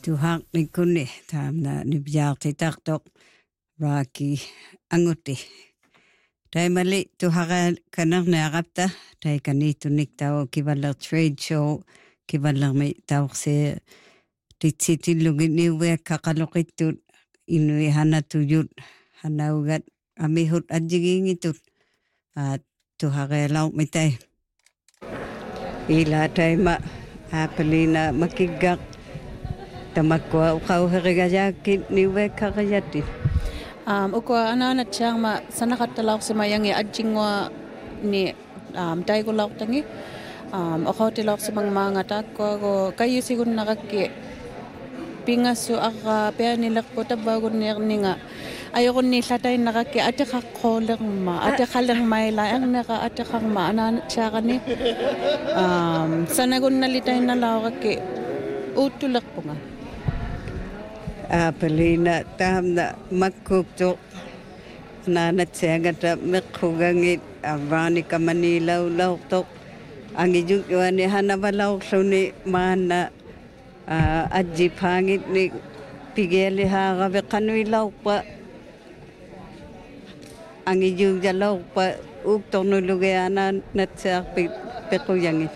tuhak nikuni tamna nibjarti tartok raki anguti. Tai mali tuhaka kanarne arapta tai kanitunik tau kivalar trade show kivalar mi tauxe titsitilugit niwe kakalokitut inui hanatuyut hanaugat amihut adjigingitut tuhaka lau mitai. Ila tai ma apelina makigak tamakwa ukau herigajaki niwe kakayati. Ukwa anak chang ma sanakatalak semayang adjingwa ni taigulak tangi akatilak semang mga takwa ko kayo sigun nakaki pingasu aka peanilak ko tabagon nga ayoko ni latay nakaki ate kakolang ma ate kalang maila ang naka ate kang ma anak chaka ni sanagun nalitay na lawaki utulak po nga. Apelina tamna makukto nanatsenga ta mekhugangit avani kamanila ulautok ang ijuani hanabalaw suni mana adjipangit ni pigeli hagabe kanuilaw pa ang ijugalaw pa uktonulugayana natsak pekuyangit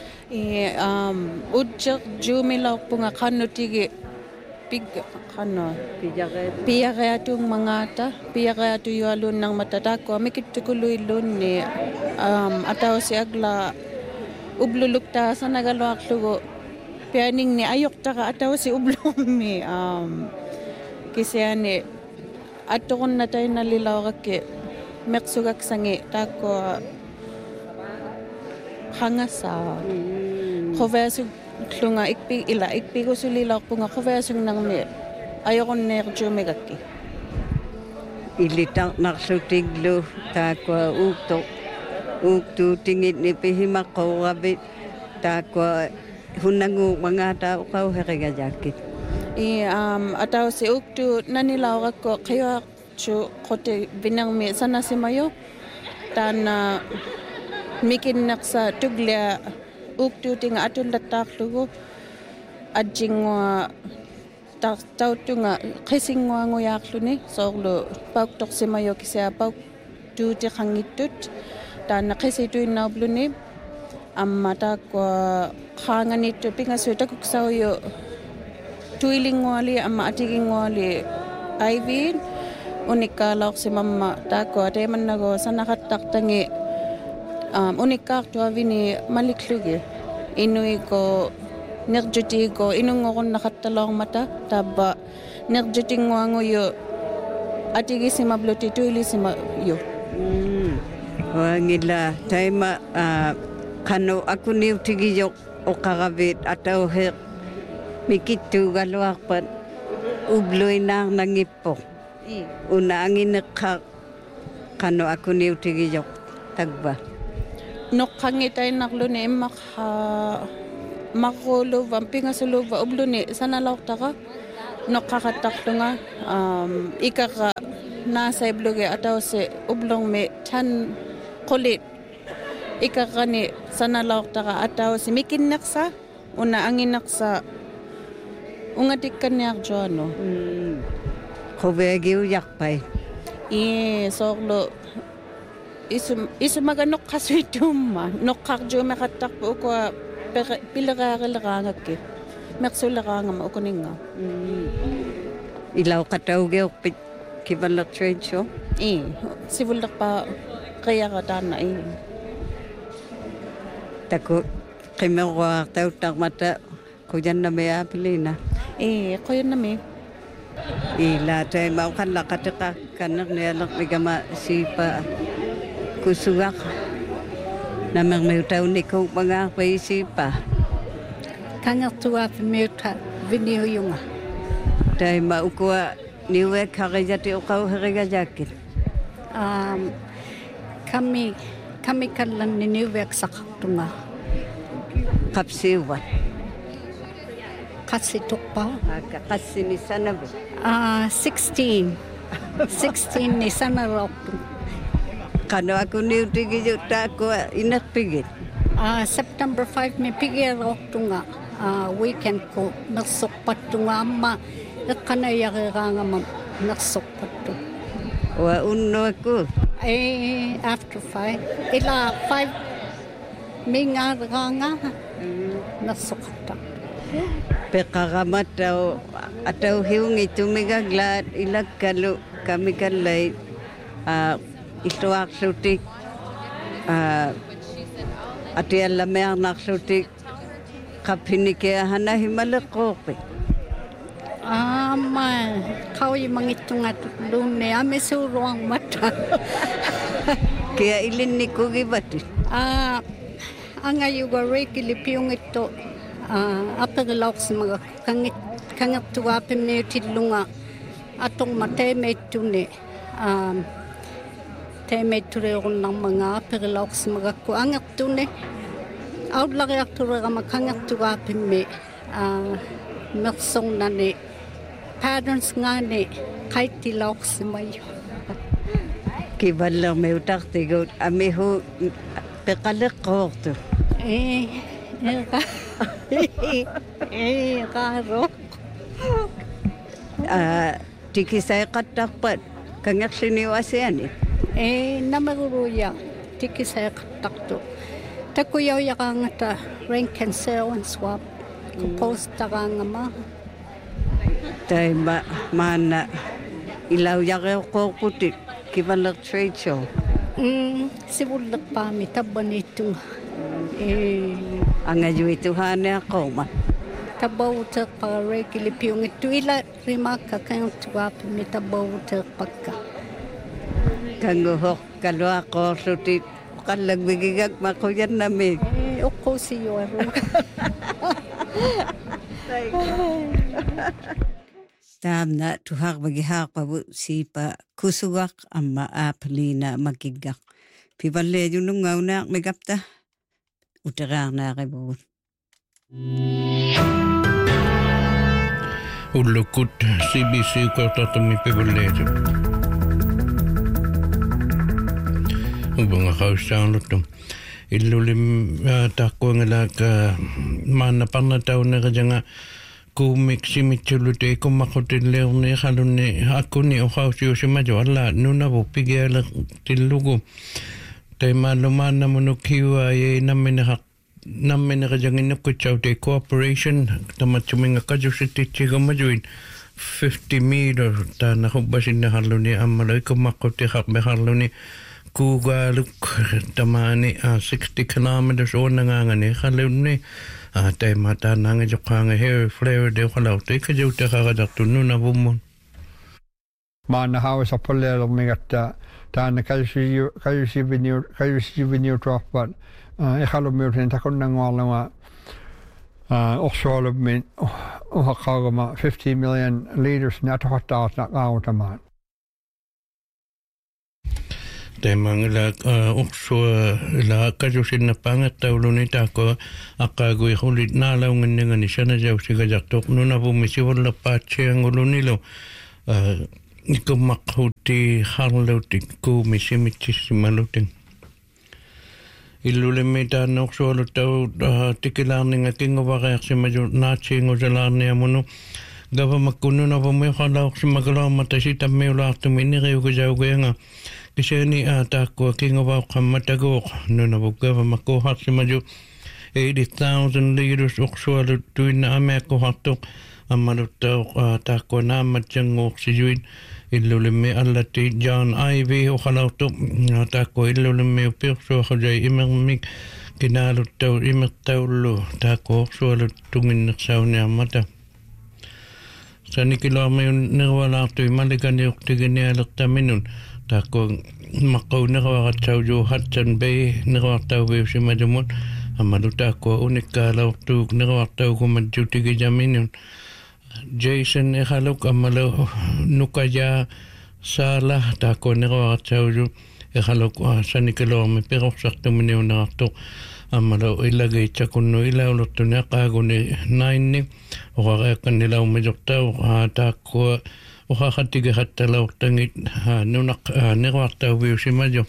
ujak jumilaw po nga kanutigi pig kano piyakaya tung mga ta piyakaya tu yualun ng matatako mikitukuloy lun ni ataw si agla ubluluk ta sa nagalwak lugo pianing ni ayok ta ka ataw si ublong mi kisya ni atokon na tayo nalilaw kake meksugak sangi tako hangasa kovesug klunga ikpi ko sulilak po nga kuvesong nang mi ayokon nerjo megaki ilitang naksutiglo takwa ukto tingit ni pihimak ko rabit takwa hunangu mga tao kau herigajaki ataw si ukto nanilaw ko kaya chu kote binang mi sana si mayo tana mikin naksa tuglia uktu tinga atun latak lugo adjingwa tau tunga khisingwa ngoyak luni soglo pauk tok semayo kisya pauk tu ti khangitut tan khisitu inabluni ammata ko khanganit pinga suta kuksayo tuilingwali amma atigingwali aivin unikalok si mamma ta ko teman nago sanakatak tangi unikak to avini malikluge inui ko nerjuti ko inungokon nakatalong mata taba nerjuti ngwango yo atigi si mabloti tuili si yo wangila taima kano aku ni utigi yok okagabit ataw her mikitu galwak pat ubloy na nangipo una angin kano aku ni utigi yok tagba nokangitay nakluni makulo vampinga suluva ubluni sanalaw taka nokakataklo nga ikaka nasa ibluge ataw si ublong me chan kulit ikaka ni sanalaw taka ataw si mikinaksa una anginaksa ungatikan niya joano kobegiu yakpay soklo isu maganok kaswitum nokkak jo makatak po ko pilagagalaga meksulaga mo ko ninga ilaw katawge ok kibalak trade show sibulak pa kaya ka tana tako kimewa taw mata ko jan na may apilina ko yun na may ila tay mau kan lakataka kanak nilak migama sipa kusuak namang may taw ni ko mga paisipa kanyak tuwa pimita vinyo yunga tay maukwa niwe kakajati ukaw herigajaki kami kalan ni niwe sakaktunga kapsiwan kasi tukpa kasi ni sana 16 ni sana rock kano ako ni utigi juta ko inakpigit September 5 may pigil rock tunga weekend ko narsokpattu nga amma eqqanayareeraangama narsokpattu Wa unno aku. after 5 ila 5 mingareeraanga narsokata Pekaramat atau hiung itu megaglat ilag kalu kami kalay ito aksutik ati alamer naksutik kapinike hana himalakok. Amal, kau yung mangitungat lune, ame suruang mata. Kaya ilin ni ko gibati. Ang ayuga rekilipiyong ito, apagalaw sa mga kangat tuwapin na tilunga, atong mateme ito ni, teme ito rin ng mga apagalaw sa mga kuangat ito ni, out lagi aktura ka makangat tuwapin me, mersong na ni, patterns nga ni, kahit tilaw sa mayo. Kibalang may utak tigot, ame ho pekalakok to. Karo. Tiki saya katapat, kangyak siniwasian eh. Namaruya, tiki saya katakto. Takuyaw yakang ta rank and sell and swap. Kupost takang ma. Tay mana ilaw yakaw ko putik, kibalak trade show. Sibulak pa mi taban itong Ang ayo ito hane ako ma. tabaw ta para rekilipiyong ito ila rimaka kayong tuwap mi tabaw ta pagka. Kanguhok kalwa ko sutit kalagbigigag makuyan namin. Oko si Yoro. Tam na tuhak bagihak pa si pa kusugak amma apalina magigak. Piballe yung nung ngauna megapta. Utarang na kay Ulukut CBC ko tatumi piballe. Ubang kausang lutum. Ilulim tako nga mana panataw na kanya kumik si Michulute ko makutin leo ni halun ni ako ni okausyo si Madyo ala nuna po pigala tilugo tay maluman na munukiwa ay namin na kanyang inukutsaw tay cooperation tamat suminga kadyo si Tichiga Madyoin 50 meter ta nakubasin na halun ni amalay ko makuti hakme halun ni Kugaluk tamani 60 kilometers o nangangani halun ni tay mata nang jokanga hair flare de khalau te khajuta khagadaktu nuna bumon Mana hawas apolelo migatta taana kayusi venue troppat khalo mirten takon nangwala offshore min ohakagama 50 million liters na tohta na kautaman Temang ukso la kajusin na pangat taulo ni tako akagoy hulit nalaw nga ni siya na jaw si gajaktok nuna bumisiwal la pache ang ulo nilo ikumakhuti harlautik ko misimichis si malutin ilulimita na ukso alo tau tikilang nga kingawakayak si majo nachi ngozalaan niya mono gaba magkuno na bumayo kalawak si magalaw matasita may ulak tumini kayo kajaw kaya nga kasi ni tako kingawaw kamatagok no nabugava makuhat si Madyo 80,000 liters uksualo tuwin na ame kuhatok amalutaw tako na matyangok si Juin ilulimi alati John Ivy ukalautok tako ilulimi upirso akajay imang kinalutaw imatawlo tako uksualo tungin naksaw niya mata sa nikilo mayon nirwala ito imalikan yung tiginialak taminun tako makaw nakawakatsaw jo Hudson Bay nakawaktaw ko si Madamon amaluta ko unik kalaw tuk nakawaktaw ko madjuti jamin yun Jason ekalok amalaw nukaya salah tako nakawakatsaw jo ekalok sa nikilawami pero sakto mo niyo nakaktok amalaw ilagay tsakuno ilaw luto na kago ni 9 ni o kakayakan nilaw madjoktaw tako Ukakatiga hatalaw tangit nunak nirwaktaw wiyo si Madyo.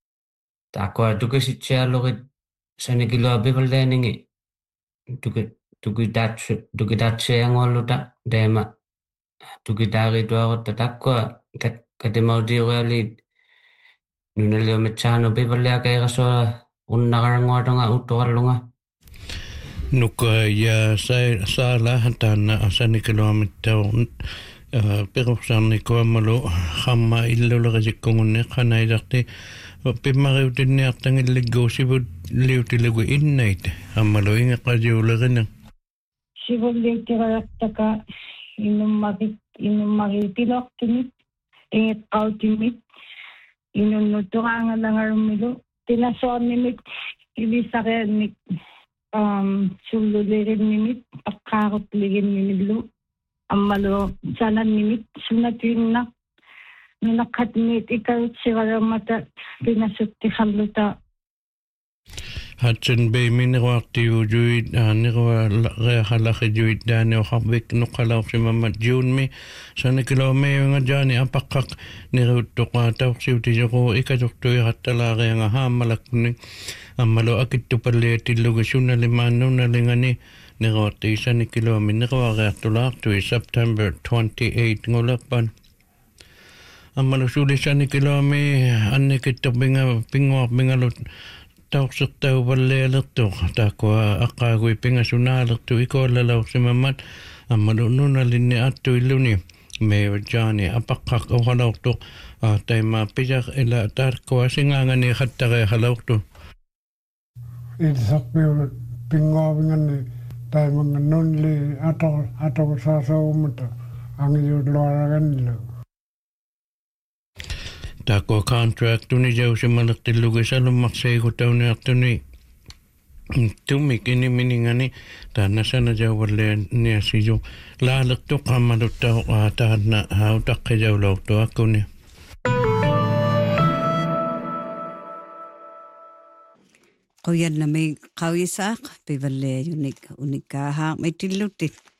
Tako tuka si Chialorit sa nagilabi valdeningi. Tuka tukitatseangolluta teema tukitaarituarutta takkua katemaudiureali nunaliomitsaanu pipalliakairasua unnaqaranguatonga uttoqallunga Nuka ja saala tanna asani kilometer perusarni koamalu hamma illulerisikkungunne qanailarti pimmariutinniartangilligguusivut liutilugu innait hammalu ingeqajuulerina sivulliutiqalertaka inummaritinortumit ingeqqautimit inunnuturangalangarumilu tinasoornimit ilisariannik sullulirinnimit aqqaarutlirinnimillu аммалу сананнимит сунатуинна нунаққатмиит икаруtsigaramata пинасуттихаллута Hudson Bay mineruartiujuit niruareaqalaqijuit daaniuqarvik nuqqalauqsimammat juunmi sanikiloomeunga jaani apaqqaq niruuttoqaatauqsiutijoqu ikatortuiqattalaarianga haammalakkunni ammalu akittupalliatillugu sunnalimaannunalingani niruarti sanikiloomi niruareartulaartui September 28 ngulappan ammalu suuli sanikiloomi annikittopinga pinguarpingalut tauqsertauvallealertuq taakua aqqaagui pingasunaalertu ikoollalauqsimammat ammalunnunalinni attuilluni meevajaani apaqqaq uqalaurtuq taima pijaq ila tarkua singaangani qattareaqalaurtu Ilisaqpiulut pinguavinganni taimangannunli atoqsaasaummata angijuutluaragannilu Taako contract tuni jausimalertillugu salummarsiigu tauniartuni tummik iniminingani taannasana jauvalle niasiju laalertu qammaluttau taanna hautaqqijauloortuakkuni Qoyannami qawisaaq pivalle unikaaha mitillutit